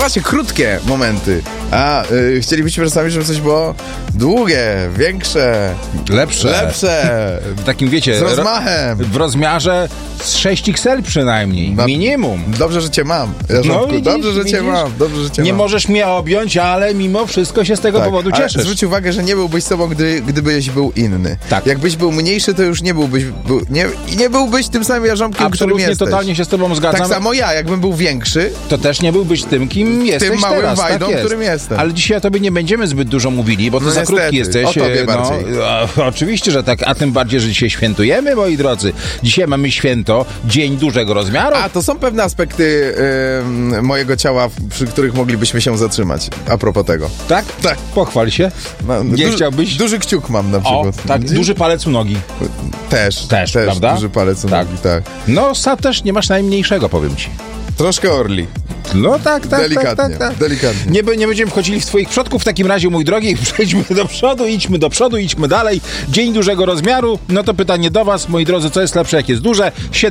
właśnie, krótkie momenty. A chcielibyśmy czasami, żeby coś było długie, większe, lepsze. W takim, wiecie, Z rozmachem. w rozmiarze z 6XL przynajmniej. Minimum. Dobrze, że cię mam. Jarząbku. Dobrze, że cię mam. Nie możesz mnie objąć, ale mimo wszystko się z tego powodu cieszysz. Zwróć uwagę, że nie byłbyś sobą, gdybyś był inny. Tak. Jakbyś był mniejszy, to już nie byłbyś nie byłbyś tym samym jarząbkiem, którym jesteś. Absolutnie, totalnie się z tobą zgadzam. Tak samo ja, jakbym był większy, to też nie byłbyś tym, kim jesteś tym małym teraz. wajdą, tak jest. którym jestem. Ale dzisiaj o tobie nie będziemy zbyt dużo mówili, bo ty za niestety, krótki jesteś. o tobie bardziej. Oczywiście, że tak, a tym bardziej, że dzisiaj świętujemy, moi drodzy. Dzisiaj mamy święto, dzień dużego rozmiaru. A to są pewne aspekty mojego ciała, przy których moglibyśmy się zatrzymać. A propos tego. Tak? Tak. Pochwal się. Nie chciałbyś? Duży kciuk mam na przykład. Tak, duży palec u nogi. Też, prawda? Duży palec u nogi, tak. No, sam też nie masz najmniejszego, powiem ci. Troszkę orli. No tak. Delikatnie. Nie będziemy wchodzili w twoich przodków w takim razie, mój drogi. Przejdźmy do przodu, idźmy dalej. Dzień dużego rozmiaru. No to pytanie do was, moi drodzy, co jest lepsze, jak jest duże?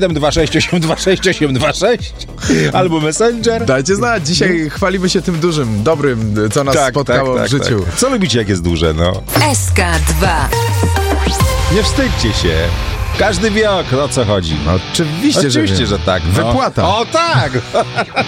726 albo Messenger. Dajcie znać, dzisiaj chwalimy się tym dużym, dobrym, co nas spotkało w życiu. Tak. Co lubicie, jak jest duże, no? SK2. Nie wstydźcie się. Każdy wie, o co chodzi. Oczywiście, że tak. No. Wypłata. O tak!